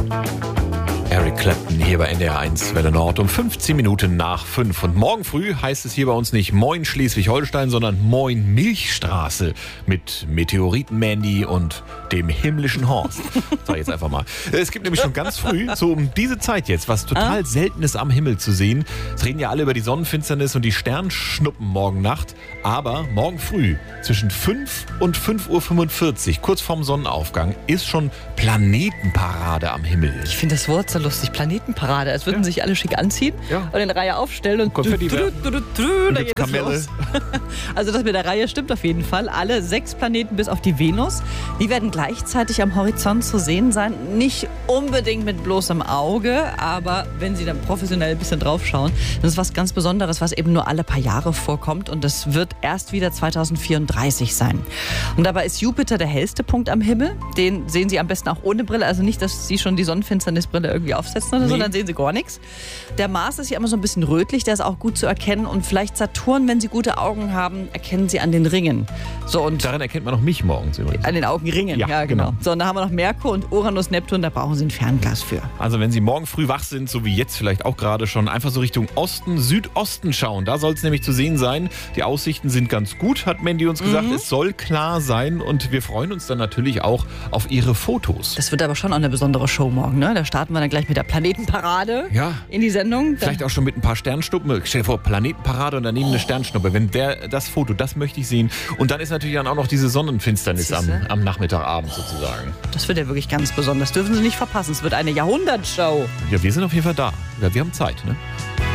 Eric Clapton hier bei NDR1 Welle Nord um 15 Minuten nach 5. Und morgen früh heißt es hier bei uns nicht Moin Schleswig-Holstein, sondern Moin Milchstraße mit Meteoriten-Mandy und dem himmlischen Horst. Sag ich jetzt einfach mal. Es gibt nämlich schon ganz früh, so um diese Zeit jetzt, was total Seltenes am Himmel zu sehen. Es reden ja alle über die Sonnenfinsternis und die Sternschnuppen morgen Nacht. Aber morgen früh zwischen 5 und 5:45 Uhr, kurz vorm Sonnenaufgang, ist schon Planetenparade am Himmel. Ich finde das Wort so lustig. Planetenparade. Als würden sich alle schick anziehen und in Reihe aufstellen und da geht es los. Also das mit der Reihe stimmt auf jeden Fall. Alle 6 Planeten bis auf die Venus, die werden gleichzeitig am Horizont zu sehen sein. Nicht unbedingt mit bloßem Auge, aber wenn Sie dann professionell ein bisschen drauf schauen, das ist was ganz Besonderes, was eben nur alle paar Jahre vorkommt und das wird erst wieder 2034 sein. Und dabei ist Jupiter der hellste Punkt am Himmel. Den sehen Sie am besten auch ohne Brille, also nicht, dass Sie schon die Sonnenfinsternisbrille irgendwie aufsetzen oder so, dann sehen Sie gar nichts. Der Mars ist ja immer so ein bisschen rötlich, der ist auch gut zu erkennen und vielleicht Saturn, wenn Sie gute Augen haben, erkennen Sie an den Ringen. So, und daran erkennt man auch mich morgens übrigens. An den Augenringen, ja genau. So, und da haben wir noch Merkur und Uranus, Neptun, da brauchen Sie ein Fernglas für. Also wenn Sie morgen früh wach sind, so wie jetzt vielleicht auch gerade schon, einfach so Richtung Osten, Südosten schauen. Da soll es nämlich zu sehen sein. Die Aussichten sind ganz gut, hat Mandy uns gesagt. Es soll klar sein und wir freuen uns dann natürlich auch auf Ihre Fotos. Das wird aber schon auch eine besondere Show morgen, ne? Da starten wir dann gleich mit der Planetenparade in die Sendung. Vielleicht auch schon mit ein paar Sternschnuppen. Stell dir vor, Planetenparade und daneben eine Sternschnuppe. Wenn das Foto, das möchte ich sehen. Und dann ist natürlich dann auch noch diese Sonnenfinsternis am Nachmittagabend sozusagen. Das wird ja wirklich ganz besonders. Dürfen Sie nicht verpassen. Es wird eine Jahrhundertshow. Ja, wir sind auf jeden Fall da. Ja, wir haben Zeit, ne?